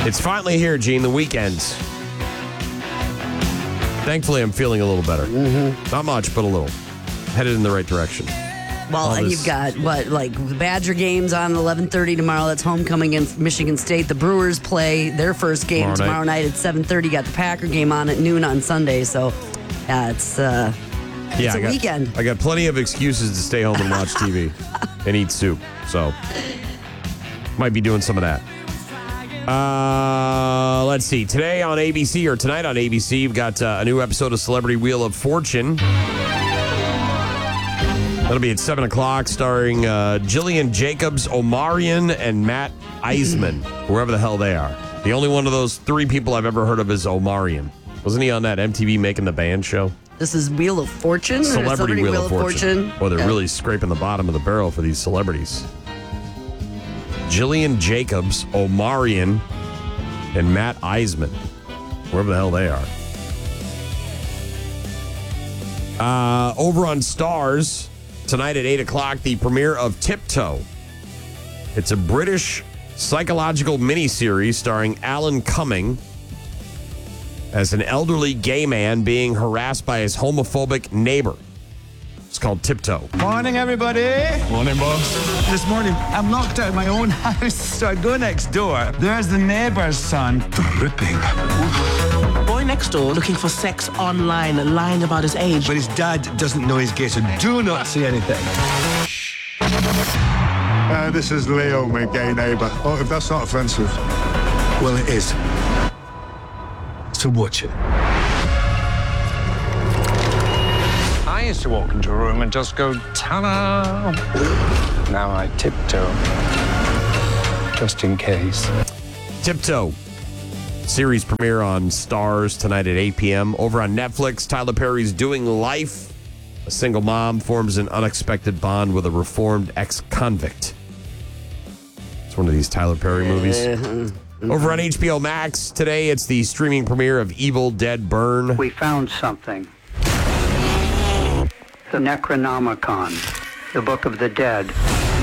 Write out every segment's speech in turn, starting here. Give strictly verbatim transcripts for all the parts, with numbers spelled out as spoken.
It's finally here, Gene, the weekends. Thankfully, I'm feeling a little better. Mm-hmm. Not much, but a little. Headed in the right direction. Well, All and this- you've got, what, like the Badger games on eleven thirty tomorrow. That's homecoming against Michigan State. The Brewers play their first game Tomorrow tomorrow, night. night. at seven thirty. Got the Packer game on at noon on Sunday. So, yeah, it's, uh, Yeah, it's a I got, weekend. I got plenty of excuses to stay home and watch T V and eat soup. So, might be doing some of that. Uh, let's see. Today on A B C, or tonight on A B C, you've got uh, a new episode of Celebrity Wheel of Fortune. That'll be at seven o'clock, starring uh, Jillian Jacobs, Omarion, and Matt Eisman, whoever the hell they are. The only one of those three people I've ever heard of is Omarion. Wasn't he on that M T V Making the Band show? This is Wheel of Fortune? or Celebrity Wheel, of Fortune. Fortune? Boy, they're Yeah. really scraping the bottom of the barrel for these celebrities. Jillian Jacobs, Omarion, and Matt Eisman, wherever the hell they are. Uh, over on Stars, tonight at eight o'clock, the premiere of Tiptoe. It's a British psychological miniseries starring Alan Cumming as an elderly gay man being harassed by his homophobic neighbor. It's called Tiptoe. Morning, everybody. Morning, boss. This morning, I'm locked out of my own house, so I go next door. There's the neighbor's son, dripping. Boy next door looking for sex online, lying about his age. But his dad doesn't know he's gay, so do not say anything. Uh, this is Leo, my gay neighbour. Oh, if that's not offensive. Well, it is. So watch it. I used to walk into a room and just go, ta-da! Now I tiptoe, just in case. Tiptoe. Series premiere on Stars tonight at eight p.m. Over on Netflix, Tyler Perry's Doing Life. A single mom forms an unexpected bond with a reformed ex-convict. It's one of these Tyler Perry movies. Over on H B O Max, today it's the streaming premiere of Evil Dead Burn. We found something. The Necronomicon, the Book of the Dead.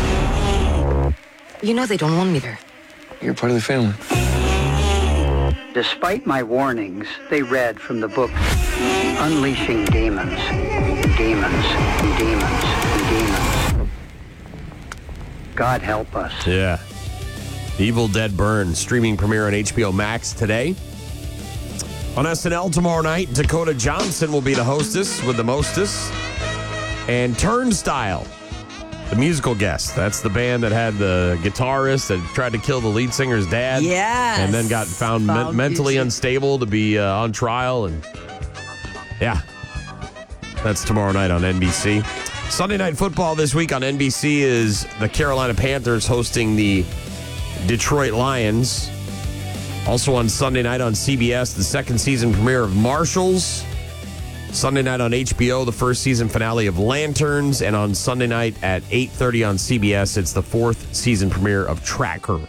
You know they don't want me there. You're part of the family. Despite my warnings, they read from the book Unleashing Demons, Demons, Demons, Demons. God help us. Yeah. Evil Dead Burn, streaming premiere on H B O Max today. On S N L tomorrow night, Dakota Johnson will be the hostess with the mostess. And Turnstile, the musical guest. That's the band that had the guitarist that tried to kill the lead singer's dad. Yes. And then got found, men- Found mentally guilty. unstable to be uh, on trial. And yeah, that's tomorrow night on N B C. Sunday Night Football this week on N B C is the Carolina Panthers hosting the Detroit Lions. Also on Sunday night on C B S, the second season premiere of Marshals. Sunday night on H B O, the first season finale of Lanterns. And on Sunday night at eight thirty on C B S, it's the fourth season premiere of Tracker.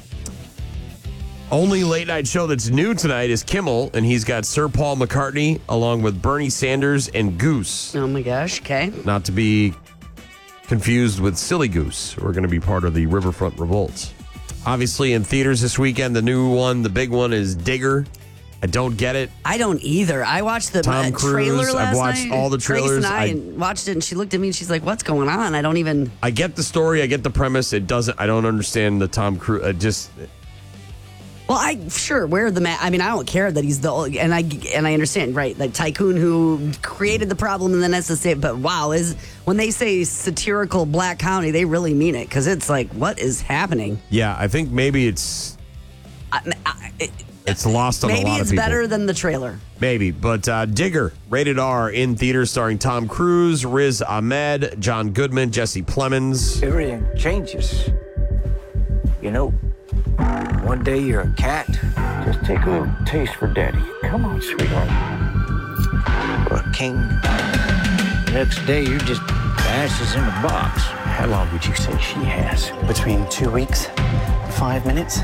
Only late night show that's new tonight is Kimmel, and he's got Sir Paul McCartney along with Bernie Sanders and Goose. Oh, my gosh. Okay. Not to be confused with Silly Goose, who are going to be part of the Riverfront Revolts. Obviously, in theaters this weekend, the new one, the big one, is Digger. I don't get it. I don't either. I watched the Tom uh, trailer Cruise. last I've watched night. all the Grace trailers. and I, I- and watched it, and she looked at me, and she's like, what's going on? I don't even... I get the story. I get the premise. It doesn't. I don't understand the Tom Cruise. Uh, just Well, I sure wear the mat. I mean, I don't care that he's the and I and I understand, right? Like tycoon who created the problem and then has to say it. But wow, is when they say satirical black comedy, they really mean it because it's like, what is happening? yeah. I think maybe it's I, I, it, it's lost on a maybe lot of it's people. better than the trailer. Maybe, but uh, Digger, rated R, in theaters, starring Tom Cruise, Riz Ahmed, John Goodman, Jesse Plemons. Everything changes. You know, one day you're a cat. Just take a little taste for daddy. Come on, sweetheart. Or a king. The next day you're just ashes in a box. How long would you say she has? Between two weeks, five minutes.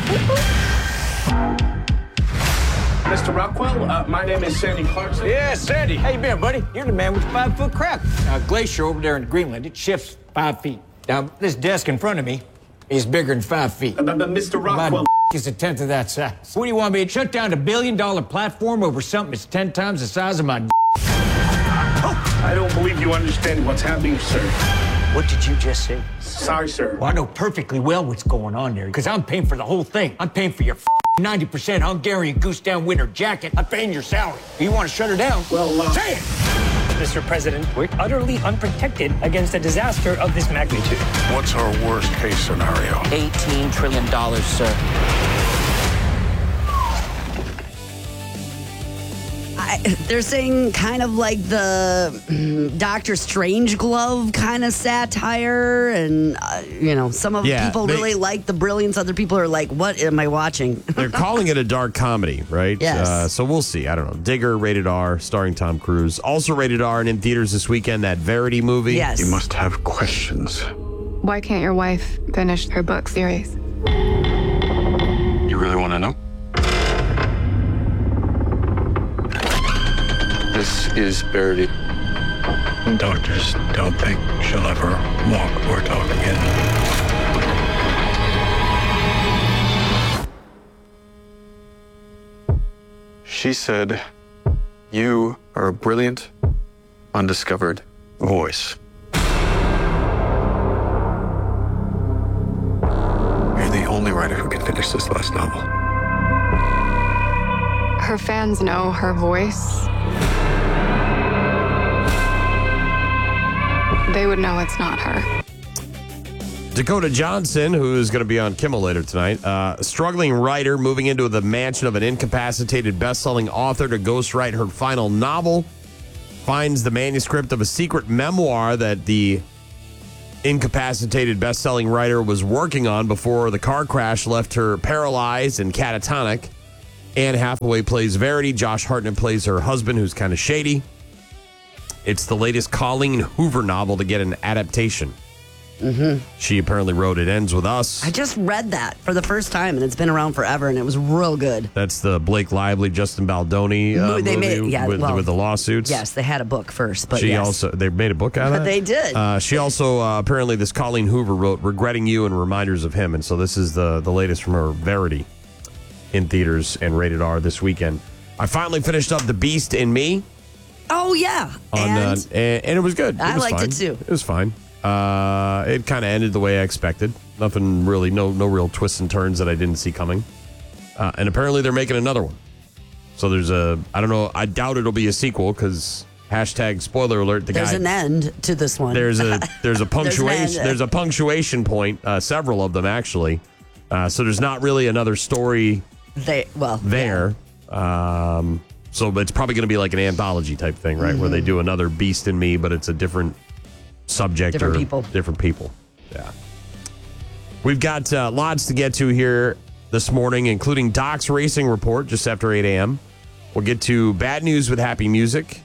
Mister Rockwell, uh, my name is Sandy Clarkson. Yeah, Sandy. How you been, buddy? You're the man with the five-foot crack. Now, glacier over there in Greenland, it shifts five feet. Now, this desk in front of me is bigger than five feet. Uh, but Mister Rockwell, is a tenth of that size? What do you want me to shut down a billion dollar platform over something that's ten times the size of my d? I don't believe you understand what's happening, sir. What did you just say? Sorry, sir. Well, I know perfectly well what's going on there, because I'm paying for the whole thing. I'm paying for your ninety percent Hungarian goose down winter jacket. I'm paying your salary. You want to shut her down? Well, uh... Say it! Mister President, we're utterly unprotected against a disaster of this magnitude. What's our worst case scenario? eighteen trillion dollars, sir. I, they're saying kind of like the mm, Doctor Strangelove kind of satire, and uh, you know, some of Yeah, people they- really like the brilliance. Other people are like, "What am I watching?" They're calling it a dark comedy, right? Yes. Uh, so we'll see. I don't know. Digger, rated R, starring Tom Cruise. Also rated R and in theaters this weekend, that Verity movie. Yes. You must have questions. Why can't your wife finish her book series? You really want to know? This is Verity. Doctors don't think she'll ever walk or talk again. She said, you are a brilliant, undiscovered voice. You're the only writer who can finish this last novel. Her fans know her voice. They would know it's not her. Dakota Johnson, who is going to be on Kimmel later tonight, uh, a struggling writer moving into the mansion of an incapacitated best-selling author to ghostwrite her final novel, finds the manuscript of a secret memoir that the incapacitated best-selling writer was working on before the car crash left her paralyzed and catatonic. Anne Hathaway plays Verity. Josh Hartnett plays her husband, who's kind of shady. It's the latest Colleen Hoover novel to get an adaptation. Mm-hmm. She apparently wrote It Ends With Us. I just read that for the first time, and it's been around forever, and it was real good. That's the Blake Lively, Justin Baldoni uh, Mo- they movie made- yeah, with, well, with the lawsuits. Yes, they had a book first, but she yes. also they made a book out of But it. they did. Uh, she also uh, apparently this Colleen Hoover wrote "Regretting You" and "Reminders of Him," and so this is the the latest from her, Verity, in theaters and rated R this weekend. I finally finished up The Beast in Me. Oh yeah, On, and uh, and, and it was good. It I was liked fine. it too. It was fine. Uh, it kind of ended the way I expected. Nothing really, no no real twists and turns that I didn't see coming. Uh, and apparently they're making another one. So there's a, I don't know, I doubt it'll be a sequel because hashtag spoiler alert. The there's guy, an end to this one. There's a there's a There's an punctuation end. there's a punctuation point. Uh, several of them actually. Uh, so there's not really another story They well there. Um, so it's probably going to be like an anthology type thing, right? Where they do another Beast in Me, but it's a different subject Different or people. different people. Yeah. We've got uh, lots to get to here this morning, including Doc's Racing Report just after eight a.m. We'll get to bad news with happy music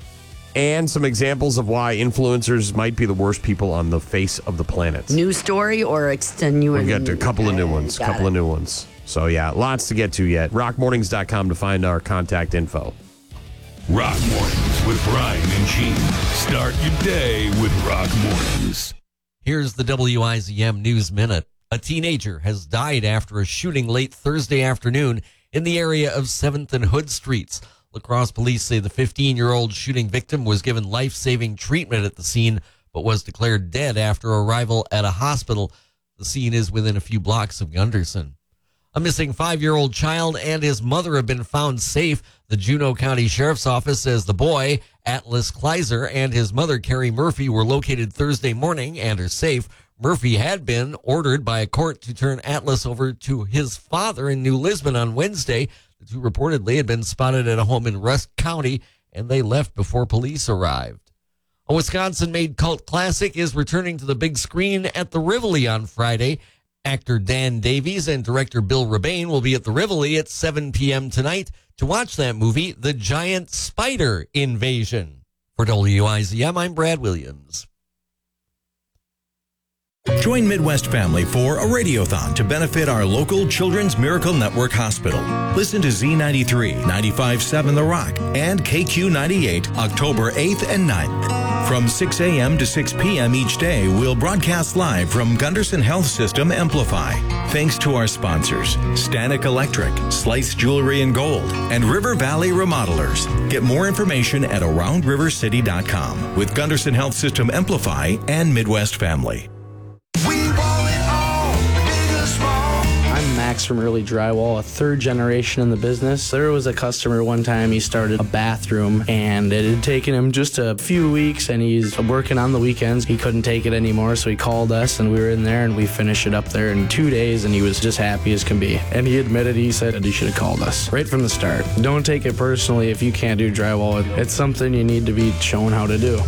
and some examples of why influencers might be the worst people on the face of the planet. New story or extenuating? We've got a couple of new ones. A Got couple it. of new ones. So, yeah, lots to get to yet. rock mornings dot com to find our contact info. Rock Mornings with Brian and Gene. Start your day with Rock Mornings. Here's the W I Z M News Minute. A teenager has died after a shooting late Thursday afternoon in the area of seventh and Hood Streets. La Crosse police say the fifteen-year-old shooting victim was given life-saving treatment at the scene, but was declared dead after arrival at a hospital. The scene is within a few blocks of Gunderson. A missing five-year-old child and his mother have been found safe. The Juneau County Sheriff's Office says the boy, Atlas Kleiser, and his mother, Carrie Murphy, were located Thursday morning and are safe. Murphy had been ordered by a court to turn Atlas over to his father in New Lisbon on Wednesday. The two reportedly had been spotted at a home in Rusk County, and they left before police arrived. A Wisconsin-made cult classic is returning to the big screen at the Rivoli on Friday. Actor Dan Davies and director Bill Rebane will be at the Rivoli at seven p.m. tonight to watch that movie, The Giant Spider Invasion. For W I Z M, I'm Brad Williams. Join Midwest Family for a radiothon to benefit our local Children's Miracle Network Hospital. Listen to Z ninety-three, ninety-five point seven The Rock, and K Q ninety-eight, October eighth and ninth. From six a.m. to six p.m. each day, we'll broadcast live from Gunderson Health System Amplify. Thanks to our sponsors, Stanek Electric, Slice Jewelry and Gold, and River Valley Remodelers. Get more information at around river city dot com with Gunderson Health System Amplify and Midwest Family. I'm Max from Early Drywall, a third generation in the business. There was a customer one time, he started a bathroom and it had taken him just a few weeks and he's working on the weekends. He couldn't take it anymore, so he called us and we were in there and we finished it up there in two days and he was just happy as can be. And he admitted, he said that he should have called us right from the start. Don't take it personally if you can't do drywall. It's something you need to be shown how to do.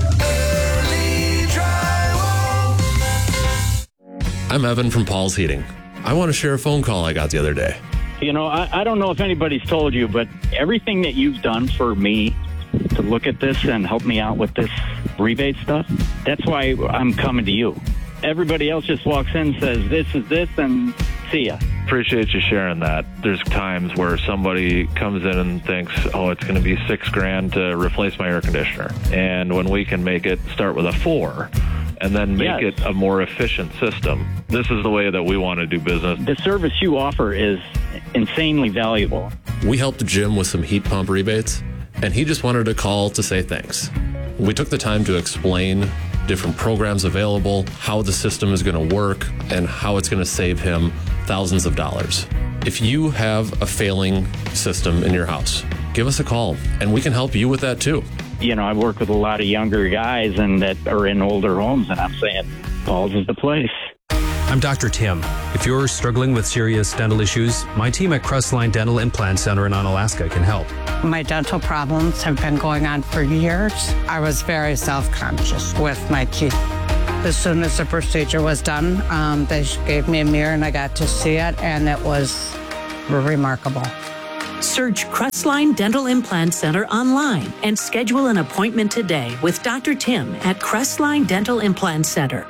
I'm Evan from Paul's Heating. I want to share a phone call I got the other day. You know, I, I don't know if anybody's told you, but everything that you've done for me to look at this and help me out with this rebate stuff, that's why I'm coming to you. Everybody else just walks in, says, this is this, and see ya. Appreciate you sharing that. There's times where somebody comes in and thinks, oh, it's going to be six grand to replace my air conditioner. And when we can make it start with a four and then make Yes. it a more efficient system, this is the way that we want to do business. The service you offer is insanely valuable. We helped Jim with some heat pump rebates, and he just wanted to call to say thanks. We took the time to explain different programs available, how the system is going to work, and how it's going to save him thousands of dollars. If you have a failing system in your house, give us a call, and we can help you with that too. You know, I work with a lot of younger guys and that are in older homes, and I'm saying, Paul's is the place. I'm Doctor Tim. If you're struggling with serious dental issues, my team at Crestline Dental Implant Center in Onalaska can help. My dental problems have been going on for years. I was very self-conscious with my teeth. As soon as the procedure was done, um, they gave me a mirror and I got to see it, and it was remarkable. Search Crestline Dental Implant Center online and schedule an appointment today with Doctor Tim at Crestline Dental Implant Center.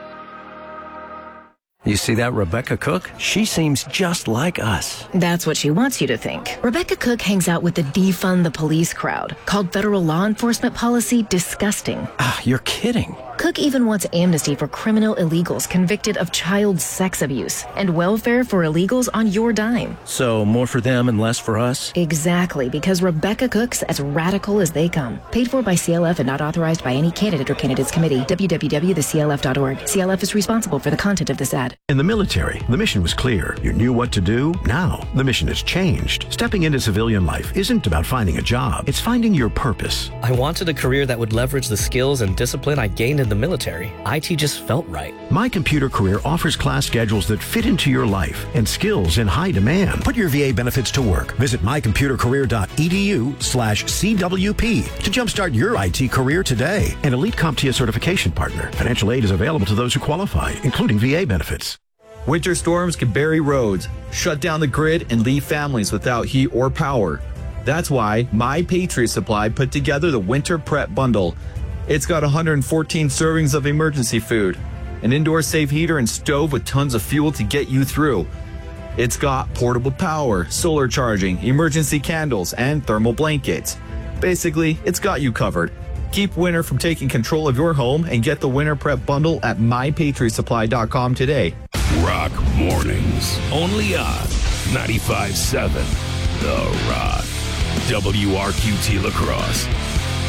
You see that Rebecca Cook? She seems just like us. That's what she wants you to think. Rebecca Cook hangs out with the defund the police crowd, called federal law enforcement policy disgusting. Ah, you're kidding. Cook even wants amnesty for criminal illegals convicted of child sex abuse and welfare for illegals on your dime. So more for them and less for us? Exactly, because Rebecca Cook's as radical as they come. Paid for by C L F and not authorized by any candidate or candidates committee. w w w dot the c l f dot org. C L F is responsible for the content of this ad. In the military, the mission was clear. You knew what to do. Now, the mission has changed. Stepping into civilian life isn't about finding a job. It's finding your purpose. I wanted a career that would leverage the skills and discipline I gained in the military. I T just felt right. My Computer Career offers class schedules that fit into your life and skills in high demand. Put your V A benefits to work. Visit my computer career dot e d u slash c w p to jumpstart your I T career today. An Elite CompTIA certification partner. Financial aid is available to those who qualify, including V A benefits. Winter storms can bury roads, shut down the grid, and leave families without heat or power. That's why My Patriot Supply put together the Winter Prep Bundle. It's got one hundred fourteen servings of emergency food, an indoor safe heater and stove with tons of fuel to get you through. It's got portable power, solar charging, emergency candles, and thermal blankets. Basically, it's got you covered. Keep winter from taking control of your home and get the Winter Prep Bundle at my patriot supply dot com today. Rock Mornings, only on ninety-five point seven The Rock. W R Q T La Crosse.